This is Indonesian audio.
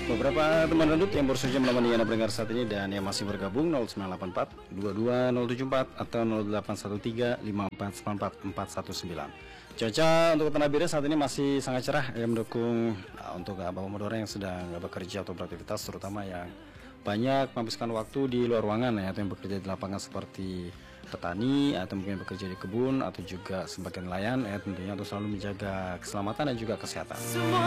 Beberapa teman rendut yang baru saja menemani Anda pendengar saat ini dan yang masih bergabung 0984 22074 atau 0813 5494 419. Cuaca untuk Tanah Biru saat ini masih sangat cerah yang mendukung untuk Bapak Madura yang sedang bekerja atau beraktivitas, terutama yang banyak menghabiskan waktu di luar ruangan ya, atau yang bekerja di lapangan seperti petani atau mungkin bekerja di kebun atau juga sebagai nelayan ya, tentunya untuk selalu menjaga keselamatan dan juga kesehatan.